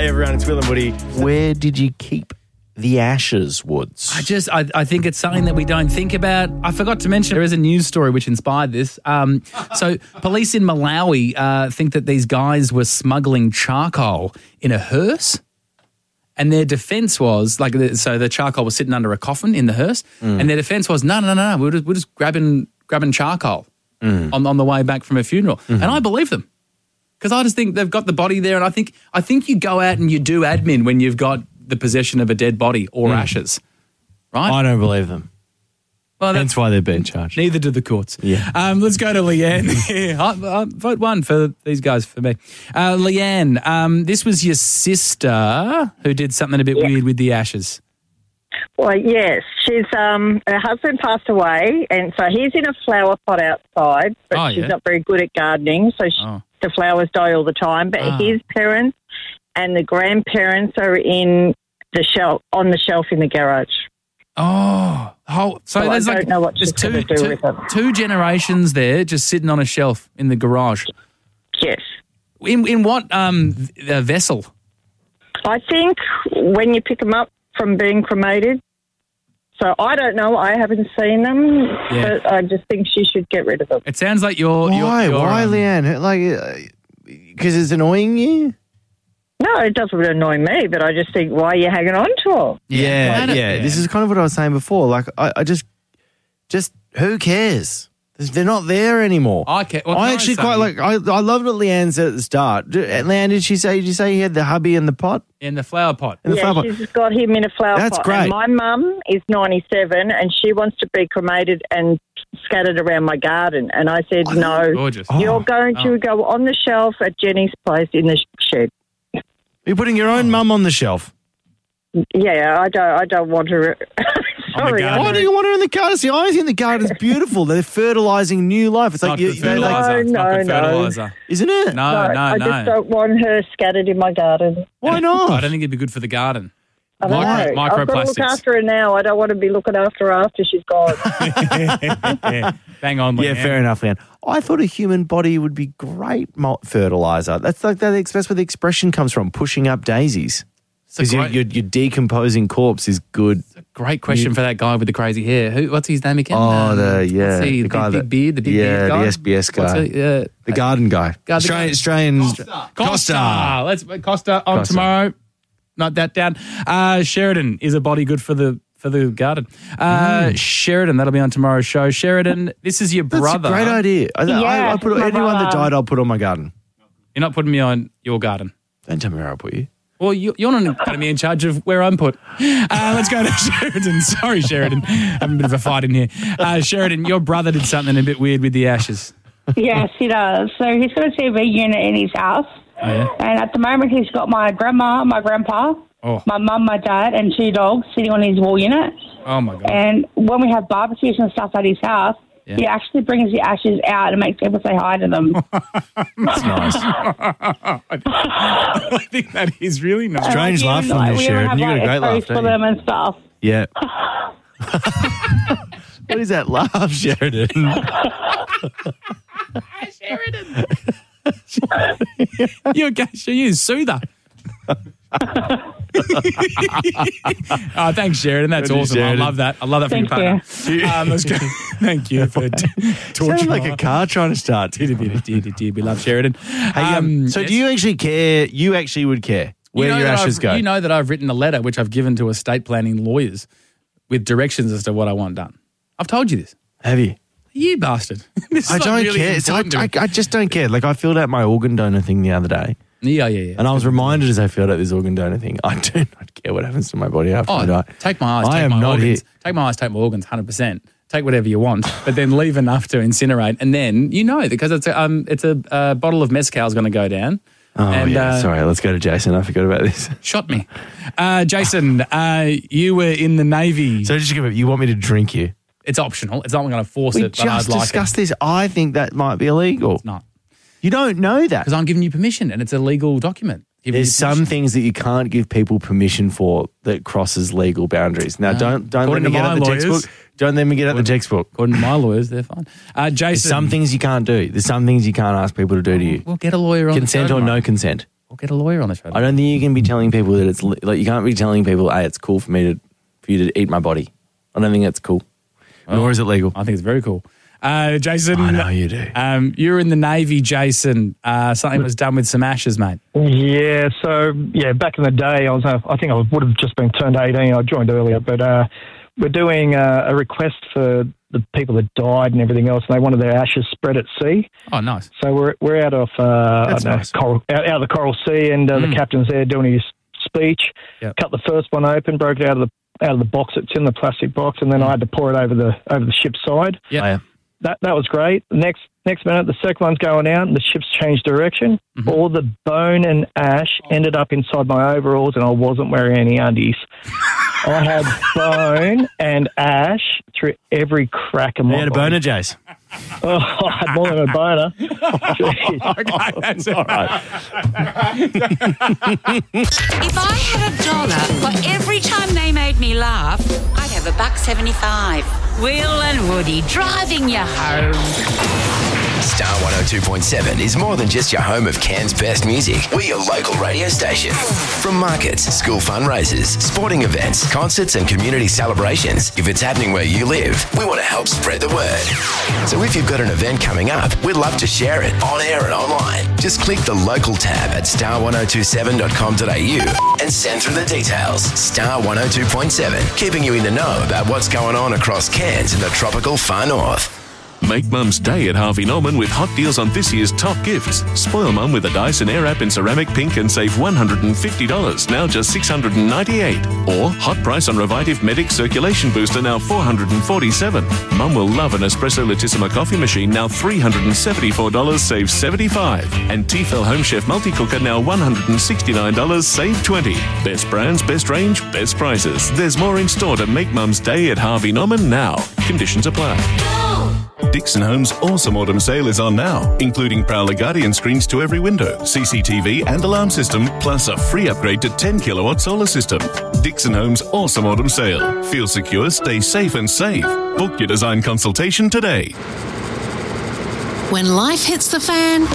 Hey everyone, it's Will and Woody. Where did you keep the ashes, Woods? I think it's something that we don't think about. I forgot to mention there is a news story which inspired this. So police in Malawi think that these guys were smuggling charcoal in a hearse. And their defence was, so the charcoal was sitting under a coffin in the hearse, and their defence was, no, we're just grabbing charcoal on the way back from a funeral. And I believe them because I just think they've got the body there, and I think you go out and you do admin when you've got the possession of a dead body or ashes, right? I don't believe them. Well, that's why they're being charged. Neither do the courts. Yeah. Let's go to Leanne. Vote one for these guys for me. Leanne, this was your sister who did something a bit weird with the ashes. Well, yes. She's her husband passed away, and so he's in a flower pot outside, but she's not very good at gardening, so the flowers die all the time. But his parents and the grandparents are on the shelf in the garage. So I don't know what she's going to do with them. 2 generations there just sitting on a shelf in the garage. Yes. In what vessel? I think when you pick them up from being cremated. So I don't know. I haven't seen them, but I just think she should get rid of them. It sounds like you're... Why, Leanne? Because it's annoying you? No, it doesn't annoy me, but I just think, why are you hanging on to them? Yeah. This is kind of what I was saying before. Like, I just who cares? They're not there anymore. I care. I actually quite like. I loved what Leanne said at the start. Leanne, did you say he had the hubby in the pot? In the flower pot. She's got him in a flower pot. That's great. And my mum is 97 and she wants to be cremated and scattered around my garden. And I said, no, gorgeous. You're going to go on the shelf at Jenny's place in the shed. You're putting your own mum on the shelf. Yeah, I don't want her. Sorry. Why do you want her in the garden? See, I think the garden's beautiful. They're fertilising new life. It's not like good fertiliser. It's not good fertiliser. Isn't it? No. I just don't want her scattered in my garden. Why not? I don't think it'd be good for the garden. I don't know. I've got to look after her now. I don't want to be looking after her after she's gone. Bang on, Leanne. Yeah, fair enough, Leanne. I thought a human body would be great fertiliser. That's like that's where the expression comes from, pushing up daisies. Because your decomposing corpse is good. It's a great question for that guy with the crazy hair. What's his name again? The guy big beard, the big beard guy? The SBS guy. The garden guy. Australian Costa. Costa on tomorrow. Note that down. Sheridan, is a body good for the garden? Sheridan, that'll be on tomorrow's show. Sheridan, this is your brother. That's a great idea. I put anyone that died, I'll put on my garden. You're not putting me on your garden. Don't tell me where I'll put you. Well, you're not going to be in charge of where I'm put. Let's go to Sheridan. Sorry, Sheridan. Having a bit of a fight in here. Sheridan, your brother did something a bit weird with the ashes. Yes, he does. So he's got a TV unit in his house. Oh, yeah? And at the moment he's got my grandma, my grandpa, my mum, my dad, and 2 dogs sitting on his wall unit. Oh, my God. And when we have barbecues and stuff at his house, he actually brings the ashes out and makes people say hi to them. That's nice. I think that is really nice. Strange laugh from you, Sheridan. You got a great laugh, for them and stuff. Yeah. What is that laugh, Sheridan? Sheridan. You soother. Thanks, Sheridan. That's awesome. Sheridan. I love that. I love that from your partner. Let's go. Thank you for torturing. Sounded like a car trying to start. We love Sheridan. So do you actually care? You actually would care where your ashes go? You know that I've written a letter which I've given to estate planning lawyers with directions as to what I want done. I've told you this. Have you? You bastard. I don't care. I just don't care. Like I filled out my organ donor thing the other day. Yeah. And I was reminded as I filled out this organ donor thing, I do not care what happens to my body after I die. Take my eyes, take my organs. Take my eyes, take my organs, 100%. Take whatever you want, but then leave enough to incinerate. And then, because it's a bottle of mezcal is going to go down. Sorry, let's go to Jason. I forgot about this. Shot me. Jason, you were in the Navy. So you want me to drink you? It's optional. It's not going to force we it, but I'd like it. We just discussed this. I think that might be illegal. It's not. You don't know that. Because I'm giving you permission and it's a legal document. There's some things that you can't give people permission for that crosses legal boundaries. Now, don't let me get out the textbook. Don't let me get out the textbook. According to my lawyers, they're fine. Jason. There's some things you can't do. There's some things you can't ask people to do to you. We'll get a lawyer on consent the show or no consent. We'll get a lawyer on the show. I don't think you can be telling people that it's like you can't be telling people, hey, it's cool for you to eat my body. I don't think that's cool. Nor is it legal. I think it's very cool. Jason. I know you do. You're in the Navy, Jason. Something was done with some ashes, mate. Yeah, so, back in the day, I think I would have just been turned 18. I joined earlier, but we're doing a request for the people that died and everything else, and they wanted their ashes spread at sea. Oh, nice. So we're out of nice. out of the Coral Sea, and the captain's there doing his speech. Yep. Cut the first one open, broke it out of the box. It's in the plastic box, and then I had to pour it over the ship's side. Yeah. That was great. Next minute, the second one's going out, and the ship's changed direction. Mm-hmm. All the bone and ash ended up inside my overalls, and I wasn't wearing any undies. I had bone and ash through every crack of my body. You had a boner, Jace? Oh, I had more than a boner. Okay, that's all right. If I had $1 for every time they made me laugh, I'd have $1.75. Will and Woody driving you home. Star 102.7 is more than just your home of Cairns' best music. We're your local radio station. From markets, school fundraisers, sporting events, concerts and community celebrations, if it's happening where you live, we want to help spread the word. So if you've got an event coming up, we'd love to share it on air and online. Just click the local tab at star1027.com.au and send through the details. Star 102.7, keeping you in the know about what's going on across Cairns and the tropical far north. Make Mum's Day at Harvey Norman with hot deals on this year's top gifts. Spoil Mum with a Dyson Airwrap in ceramic pink and save $150, now just $698. Or hot price on Revitive Medic Circulation Booster, now $447. Mum will love an Espresso Latissima coffee machine, now $374, save $75. And Tefal Home Chef Multi-Cooker, now $169, save $20. Best brands, best range, best prices. There's more in store to make Mum's Day at Harvey Norman now. Conditions apply. Dixon Homes' awesome autumn sale is on now, including Prowler Guardian screens to every window, CCTV and alarm system, plus a free upgrade to 10 kilowatt solar system. Dixon Homes' awesome autumn sale. Feel secure, stay safe and save. Book your design consultation today. When life hits the fan,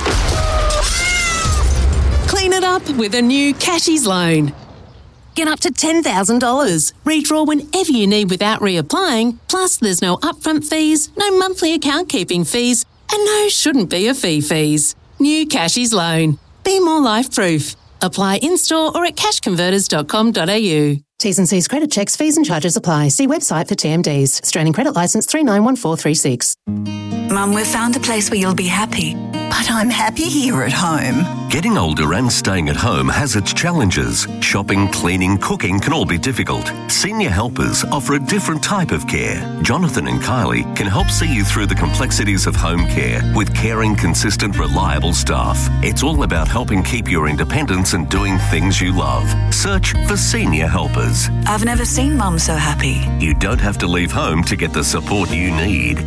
clean it up with a new Cashies loan. Get up to $10,000. Redraw whenever you need without reapplying. Plus, there's no upfront fees, no monthly account keeping fees, and no shouldn't be a fees. New Cashies loan. Be more life-proof. Apply in-store or at cashconverters.com.au. T's and C's credit checks, fees and charges apply. See website for TMDs. Australian Credit Licence 391436. Mum, we've found a place where you'll be happy. But I'm happy here at home. Getting older and staying at home has its challenges. Shopping, cleaning, cooking can all be difficult. Senior Helpers offer a different type of care. Jonathan and Kylie can help see you through the complexities of home care with caring, consistent, reliable staff. It's all about helping keep your independence and doing things you love. Search for Senior Helpers. I've never seen Mum so happy. You don't have to leave home to get the support you need.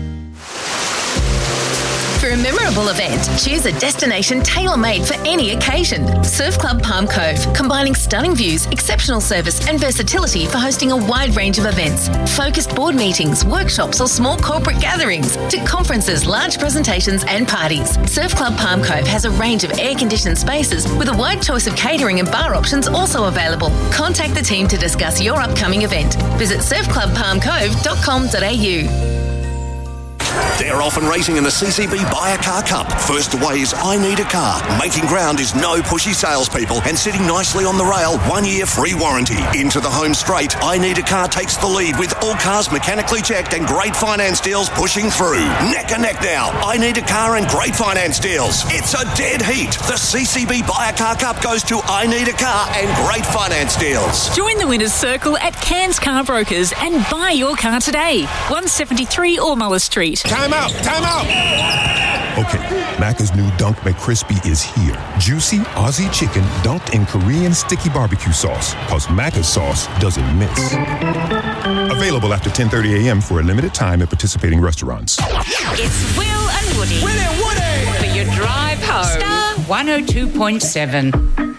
For a memorable event, choose a destination tailor-made for any occasion. Surf Club Palm Cove, combining stunning views, exceptional service and versatility for hosting a wide range of events. Focused board meetings, workshops or small corporate gatherings, to conferences, large presentations and parties. Surf Club Palm Cove has a range of air-conditioned spaces with a wide choice of catering and bar options also available. Contact the team to discuss your upcoming event. Visit surfclubpalmcove.com.au. They're off and racing in the CCB Buy a Car Cup. First away is I Need a Car. Making ground is no pushy salespeople and sitting nicely on the rail, 1 year free warranty. Into the home straight, I Need a Car takes the lead with all cars mechanically checked and great finance deals pushing through. Neck and neck now, I Need a Car and great finance deals. It's a dead heat. The CCB Buy a Car Cup goes to I Need a Car and great finance deals. Join the winner's circle at Cairns Car Brokers and buy your car today. 173 Ormula Street. Time out! Okay, Macca's new Dunk McCrispy is here. Juicy Aussie chicken dunked in Korean sticky barbecue sauce. Cause Macca's sauce doesn't miss. Available after 10:30 a.m. for a limited time at participating restaurants. It's Will and Woody. Will and Woody! For your drive home. Star 102.7.